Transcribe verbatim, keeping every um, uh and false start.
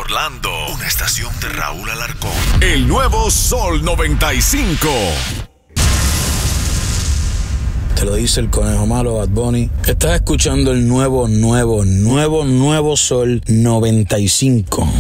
Orlando, una estación de Raúl Alarcón. El nuevo Sol noventa y cinco. Te lo dice el conejo malo, Bad Bunny. Estás escuchando el nuevo, nuevo, nuevo, nuevo Sol noventa y cinco.